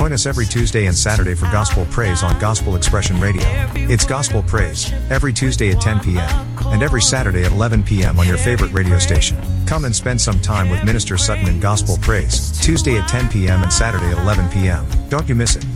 Join us every Tuesday and Saturday for Gospel Praise on Gospel Expression Radio. It's Gospel Praise, every Tuesday at 10 p.m. and every Saturday at 11 p.m. on your favorite radio station. Come and spend some time with Minister Sutton in Gospel Praise, Tuesday at 10 p.m. and Saturday at 11 p.m. Don't you miss it.